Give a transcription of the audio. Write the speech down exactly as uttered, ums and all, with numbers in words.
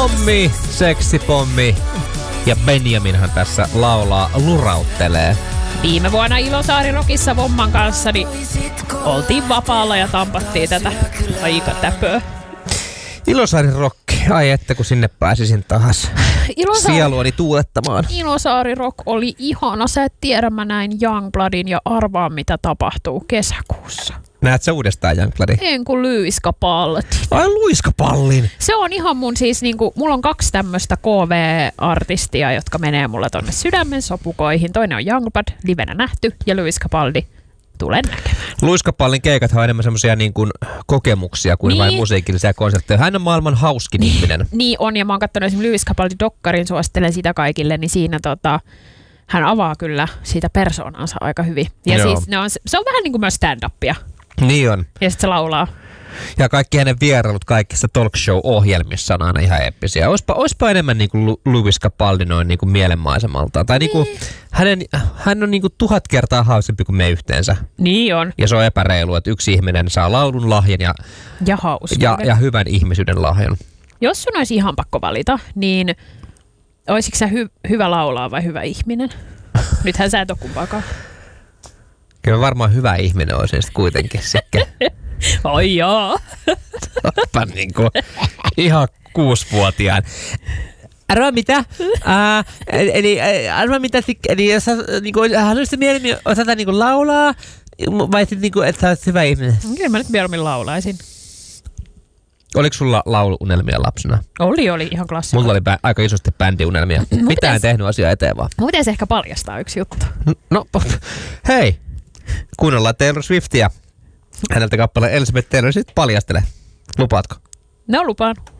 Pommi, seksipommi ja Benjaminhan tässä laulaa, lurauttelee. Viime vuonna Ilosaari Rockissa Vomman kanssa niin oltiin vapaalla ja tampattiin tätä aika täpöä. Ilosaari Rock, ai että kun sinne pääsisin taas Ilosaari... sieluani tuulettamaan. Ilosaari Rock oli ihana, sä et tiedä, mä näin Youngbloodin ja arvaa mitä tapahtuu kesäkuussa. Näet sä uudestaan Youngbloodin? En kun Lewis Capaldi. Ai luiskapallin! Se on ihan mun siis niinku, mulla on kaksi tämmöstä K V-artistia, jotka menee mulle tonne sydämen sopukoihin. Toinen on Youngblood, livenä nähty, ja Lewis Capaldi tulen näkemään. Lewis Capaldin keikat on enemmän semmosia niin kuin kokemuksia kuin niin. vain musiikillisia konsertteja. Hän on maailman hauskin niin, ihminen. Niin on, ja mä oon kattonut esimerkiksi Lewis Capaldin dokkarin, suosittelen sitä kaikille, niin siinä tota, hän avaa kyllä siitä persoonansa aika hyvin. Ja Joo. siis ne on, se on vähän niin kuin myös stand-upia. Niin on. Ja sitten se laulaa. Ja kaikki hänen vierailut kaikissa talk show-ohjelmissa on aina ihan eeppisiä. Oispa, oispa enemmän niin kuin Lewis Capaldi noin niin kuin mielenmaisemaltaan. Tai niin kuin, hänen, hän on niin kuin tuhat kertaa hausempi kuin me yhteensä. Niin on. Ja se on epäreilu, että yksi ihminen saa laulun lahjan ja, ja, ja, ja hyvän ihmisyyden lahjan. Jos sun olisi ihan pakko valita, niin olisitko sä hy- hyvä laulaa vai hyvä ihminen? Nythän sä et ole kumpaakaan. Kyllä varmaan hyvä ihminen olisi sitten kuitenkin sekä. Oi joo. Oppa niinku ihan kuusivuotiaan. Arvaa mitä? Ää, eli arvaa mitä, eli jos sä niinku, haluaisit mieluummin osata niinku laulaa, vai sitten niinku, että sä olet hyvä ihminen? Kyllä mä nyt mieluummin laulaisin. Oliko sulla lauluunelmia lapsena? Oli, oli ihan klassikko. Mulla oli bä- aika isosti bändiunelmia. Mitä en tehnyt asiaa eteen vaan. Mä pitäisi ehkä paljastaa yksi juttu. No, hei. Kuunnellaan Taylor Swiftia. Häneltä kappale Elizabeth Taylor, sitten paljastele. Lupaatko? No lupaan.